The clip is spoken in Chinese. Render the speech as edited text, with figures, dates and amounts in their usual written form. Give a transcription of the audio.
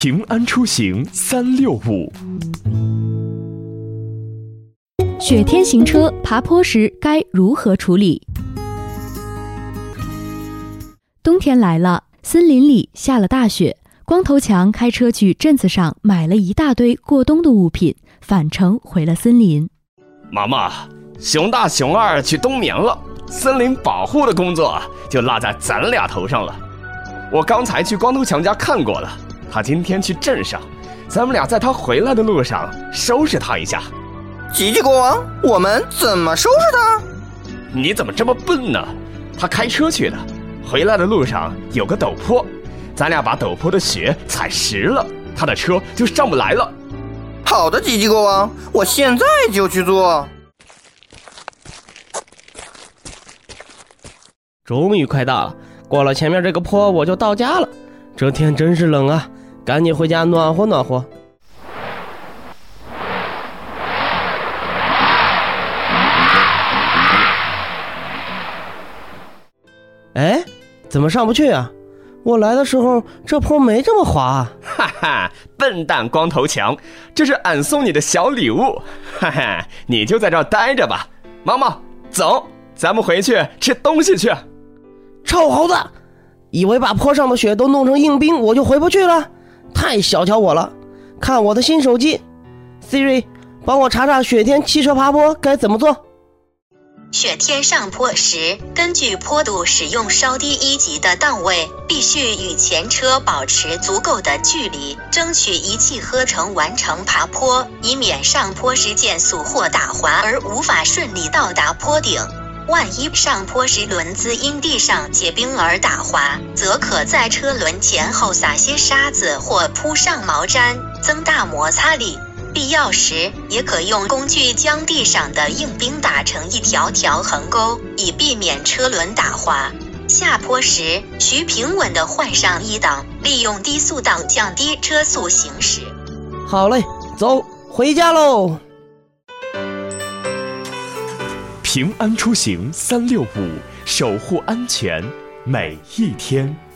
平安出行365。 雪天行车爬坡时该如何处理？冬天来了，森林里下了大雪，光头强开车去镇子上买了一大堆过冬的物品，返程回了森林。 妈妈，熊大熊二去冬眠了，森林保护的工作就落在咱俩头上了。我刚才去光头强家看过了，他今天去镇上，咱们俩在他回来的路上收拾他一下。 吉吉国王，我们怎么收拾他？ 你怎么这么笨呢？他开车去的，回来的路上有个陡坡，咱俩把陡坡的雪踩实了，他的车就上不来了。 好的，吉吉国王，我现在就去做。 终于快到了，过了前面这个坡我就到家了。这天真是冷啊，赶紧回家暖和暖和。哎，怎么上不去啊？我来的时候这坡没这么滑啊。 哈哈，笨蛋光头强，这是俺送你的小礼物。哈哈，你就在这儿待着吧。毛毛，走，咱们回去吃东西去。 臭猴子，以为把坡上的雪都弄成硬冰我就回不去了？太小瞧我了。看我的新手机 Siri， 帮我查查雪天汽车爬坡该怎么做。 雪天上坡时，根据坡度使用稍低一级的档位，必须与前车保持足够的距离，争取一气呵成完成爬坡，以免上坡时减速或打滑而无法顺利到达坡顶。万一上坡时轮子因地上结冰而打滑，则可在车轮前后撒些沙子或铺上毛毡，增大摩擦力。必要时也可用工具将地上的硬冰打成一条条横沟，以避免车轮打滑。下坡时需平稳地换上一档，利用低速档降低车速行驶。 好嘞，走，回家喽。 平安出行365，守护安全每一天。